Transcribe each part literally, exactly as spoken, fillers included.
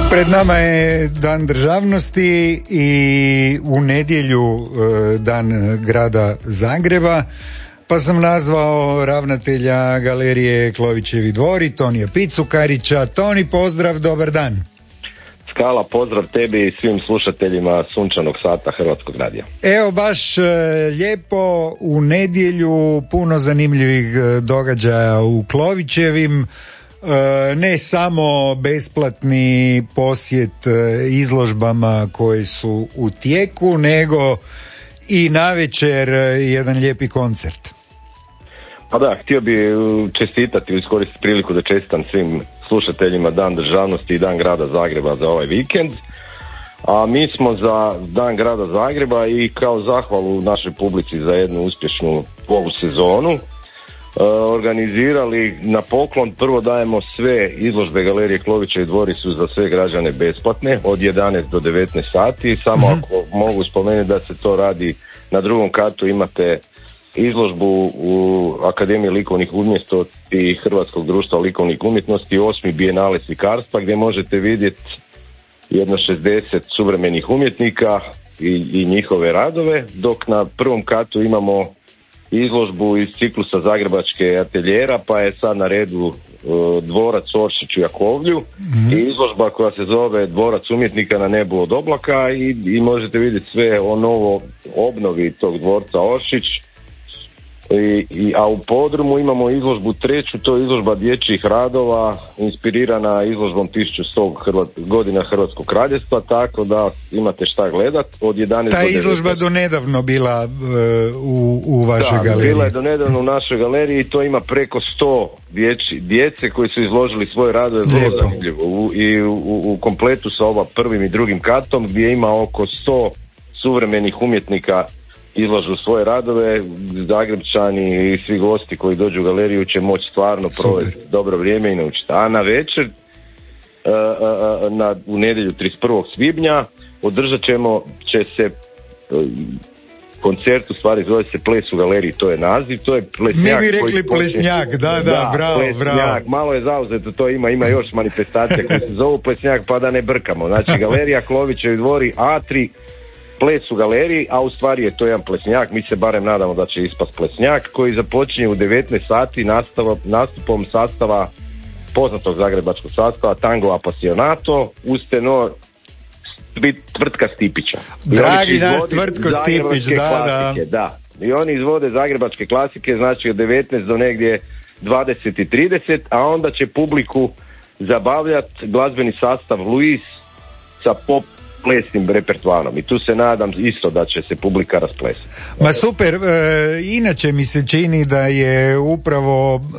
Pred nama je Dan državnosti i u nedjelju Dan grada Zagreba, pa sam nazvao ravnatelja galerije Klovićevi dvori, Tonija Picukarića. Toni, pozdrav, dobar dan. Skala, pozdrav tebi i svim slušateljima Sunčanog sata Hrvatskog radija. Evo baš lijepo, u nedjelju puno zanimljivih događaja u Klovićevim. Ne samo besplatni posjet izložbama koje su u tijeku, nego i navečer jedan lijepi koncert. Pa da, htio bi čestitati, iskoristiti priliku da čestitam svim slušateljima Dan državnosti i Dan grada Zagreba za ovaj vikend. A mi smo za Dan grada Zagreba i kao zahvalu našoj publici za jednu uspješnu ovu sezonu organizirali na poklon. Prvo dajemo sve izložbe galerije Klovićevi dvori su za sve građane besplatne od jedanaest do devetnaest sati. Samo mm-hmm. ako mogu spomenuti da se to radi na drugom katu, imate izložbu u Akademiji likovnih umjetnosti i Hrvatskog društva likovnih umjetnosti, osmi bijenale slikarstva, gdje možete vidjeti jedno šezdeset suvremenih umjetnika i, i njihove radove, dok na prvom katu imamo izložbu iz ciklusa Zagrebačke ateljera, pa je sad na redu uh, dvorac Oršić u Jakovlju mm-hmm. i izložba koja se zove Dvorac umjetnika na nebu od oblaka i, i možete vidjeti sve o novo obnovi tog dvorca Oršić. I, i, a u podrumu imamo izložbu treću, to je izložba dječjih radova inspirirana izložbom tisuću sto Hrvat, godina Hrvatskog kraljevstva, tako da imate šta gledat od jedanaest Ta do izložba do nedavno bila uh, u, u vašoj da, galeriji. Bila je do nedavno u našoj galeriji i to ima preko sto dječi, djece koji su izložili svoje radove, vrlo zanimljivo. U, I u, u kompletu sa ova prvim i drugim katom gdje ima oko sto suvremenih umjetnika izlažu svoje radove. Zagrebčani i svi gosti koji dođu u galeriju će moći stvarno provesti dobro vrijeme i naučiti. A na večer uh, uh, na, u nedjelju trideset prvog svibnja održat ćemo će se uh, koncert, u stvari zove se Ples u galeriji, to je naziv, to je plesnjak. Mi bi rekli koji, plesnjak, da, da, da, bravo, plesnjak, bravo. Malo je zauzeto, to ima, ima još manifestacija koje se zovu plesnjak, pa da ne brkamo. Znači, galerija Klovićevi dvori, Atri, Ples u galeriji, a u stvari je to jedan plesnjak, mi se barem nadamo da će ispast plesnjak, koji započinje u devetnaest sati nastava, nastupom sastava, poznatog zagrebačkog sastava Tango Apasionato, uz tenor Tvrtka Stipića. Dragi naš Tvrtko Stipić, da, klasike, da. I oni izvode zagrebačke klasike, znači od devetnaest do negdje dvadeset i trideset, a onda će publiku zabavljati glazbeni sastav Luis sa pop plesnim repertoarom i tu se nadam isto da će se publika rasplesati. Ma super, e, inače mi se čini da je upravo e,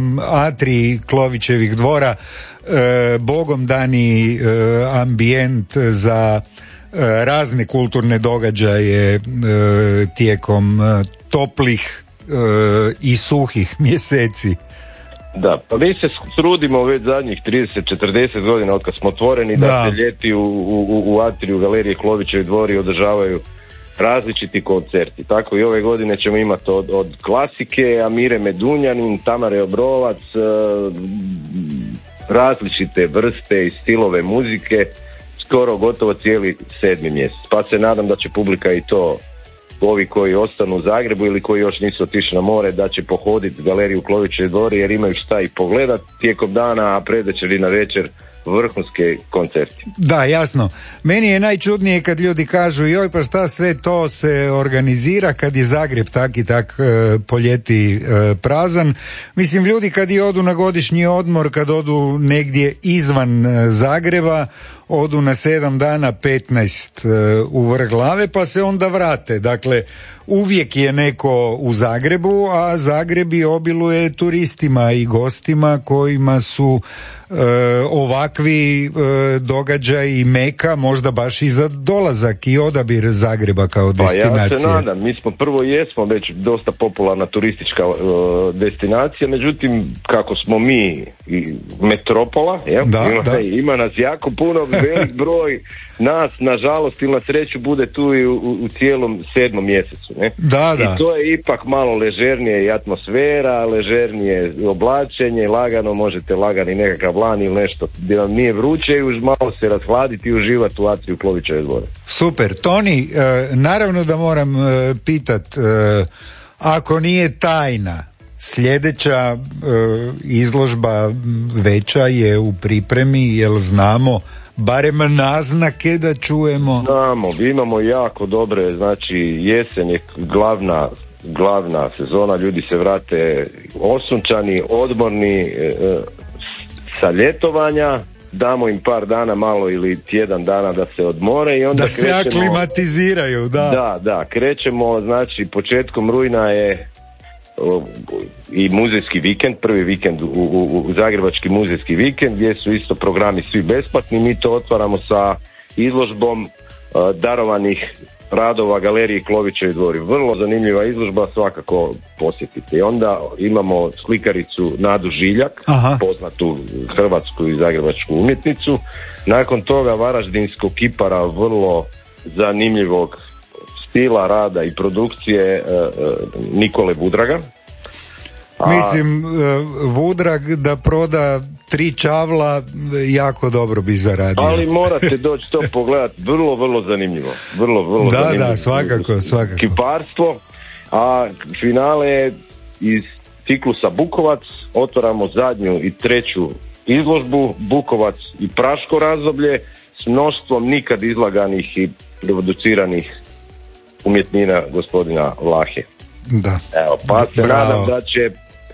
Atri Klovićevih dvora e, bogom dani e, ambijent za e, razne kulturne događaje e, tijekom e, toplih e, i suhih mjeseci. Da, pa mi se trudimo već zadnjih trideset četrdeset godina od kad smo otvoreni da, da se ljeti u, u, u Atriju galerije Klovićevi dvori održavaju različiti koncerti. Tako i ove godine ćemo imati od, od klasike, Amire Medunjanin, Tamare Obrovac, različite vrste i stilove muzike, skoro gotovo cijeli sedmi mjesec. Pa se nadam da će publika i to, ovi koji ostanu u Zagrebu ili koji još nisu otišli na more, da će pohoditi galeriju Klovićevi dvori jer imaju šta i pogledat tijekom dana, a predvečer i na večer vrhunske koncerti. Da, jasno. Meni je najčudnije kad ljudi kažu joj pa šta sve to se organizira kad je Zagreb tak i tak e, po ljeti e, prazan. Mislim, ljudi kad i odu na godišnji odmor, kad odu negdje izvan e, Zagreba, odu na sedam dana, petnaest e, u vrh glave, pa se onda vrate. Dakle, uvijek je neko u Zagrebu, a Zagreb i obiluje turistima i gostima kojima su e, ovakvi e, događaji i meka možda baš i za dolazak i odabir Zagreba kao destinacije. Pa ja se nadam, mi smo prvo jesmo već dosta popularna turistička e, destinacija, međutim kako smo mi i metropola, jel? Da, ima, da. ima nas jako puno, velik broj nas, nažalost ili na sreću, bude tu i u, u cijelom sedmom mjesecu. Ne? Da, da. I to je ipak malo ležernije i atmosfera, ležernije oblačenje, lagano možete lagani nekakav lan ili nešto gdje vam nije vruće i už malo se rashladiti i uživati u atriju Klovićeve dvore. Super. Toni, naravno da moram pitat, ako nije tajna, sljedeća izložba veća je u pripremi, jel znamo barem naznake da čujemo? Znamo, imamo jako dobre, znači jesen je glavna glavna sezona, ljudi se vrate osunčani, odmorni e, e, sa ljetovanja, damo im par dana malo ili tjedan dana da se odmore i onda da se krećemo, aklimatiziraju, da. Da, da, krećemo, znači početkom rujna je o, i muzejski vikend, prvi vikend u, u, u Zagrebački muzejski vikend gdje su isto programi svi besplatni, mi to otvaramo sa izložbom uh, darovanih radova galerije Klovićevi dvori. Vrlo zanimljiva izložba, svakako posjetite. I onda imamo slikaricu Nadu Žiljak, Aha. poznatu hrvatsku i zagrebačku umjetnicu. Nakon toga varaždinskog kipara vrlo zanimljivog stila rada i produkcije Nikole Vudraga. A... Mislim, Vudrag da proda tri čavla jako dobro bi zaradio. Ali morate doći to pogledati, vrlo, vrlo zanimljivo. Vrlo, vrlo da, zanimljivo. Da, svakako, svakako. Kiparstvo, a finale je iz ciklusa Bukovac, otvaramo zadnju i treću izložbu, Bukovac i Praško razdoblje, s mnoštvom nikad izlaganih i produciranih umjetnina gospodina Vlahe. Da. Evo, pa se Bravo. nadam da će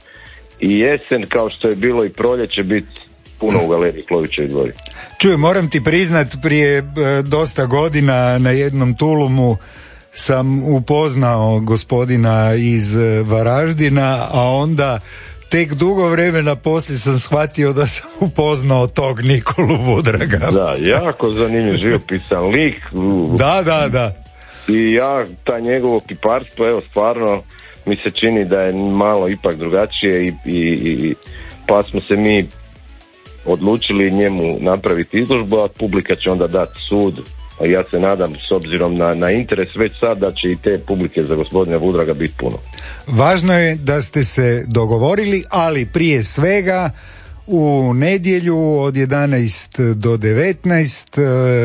i jesen, kao što je bilo i proljeće, biti puno u galeriji Klovićevi dvori. Čuj, moram ti priznat, prije e, dosta godina na jednom tulumu sam upoznao gospodina iz e, Varaždina, a onda tek dugo vremena poslije sam shvatio da sam upoznao tog Nikolu Vudraga. Da, jako zanimljiv živopisan lik. Da, da, da. I ja, ta njegovo kiparstvo, evo, stvarno mi se čini da je malo ipak drugačije i, i, i pa smo se mi odlučili njemu napraviti izložbu, a publika će onda dati sud, a ja se nadam s obzirom na, na interes već sad da će i te publike za gospodina Vudraga biti puno. Važno je da ste se dogovorili, ali prije svega u nedjelju od jedanaest do devetnaest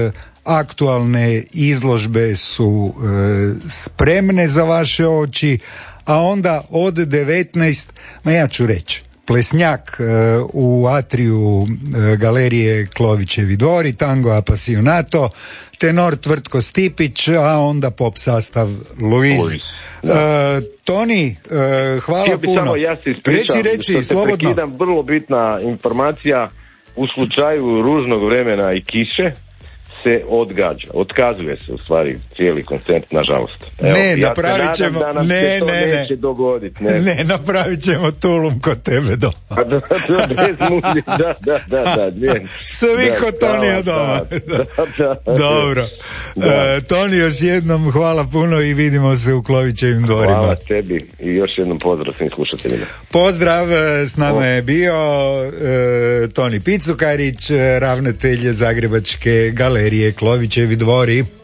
aktualne izložbe su e, spremne za vaše oči, a onda od devetnaest, ma ja ću reći, plesnjak e, u atriju e, galerije Klovićevi dvori, tango apassionato, tenor Tvrtko Stipić, a onda pop sastav Luiz. Luiz. E, Toni, e, hvala Htio bi puno. Samo ja se ispričam, reci, reci, što se slobodno. prekidam, vrlo bitna informacija, u slučaju ružnog vremena i kiše se odgađa, otkazuje se u stvari cijeli koncert, nažalost. Evo, ne, ja napravit ćemo, da nam ne, se to ne, neće ne, dogoditi. Ne, ne, napravit ćemo tulum kod tebe doma. da, da, bez muzi, da, da, da, da, ne. Svi kod Tonija doma. Da, da, da, da. Dobro. Da. Uh, Toni, još jednom hvala puno i vidimo se u Klovićevim dvorima. Hvala tebi i još jednom pozdrav svim slušateljima. Pozdrav, s nama je bio uh, Toni Picukarić, ravnatelj Zagrebačke galerije Klovićevi dvori.